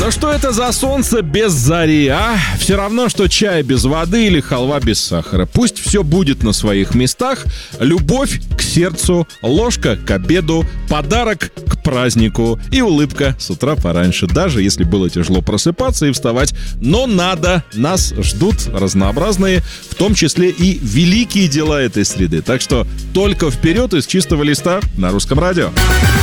Да что это за солнце без зари, а? Все равно, что чай без воды или халва без сахара. Пусть все будет на своих местах. Любовь к сердцу, ложка к обеду, подарок к празднику и улыбка с утра пораньше. Даже если было тяжело просыпаться и вставать. Но надо, нас ждут разнообразные, в том числе и великие дела этой среды. Так что только вперед из чистого листа на Русском радио.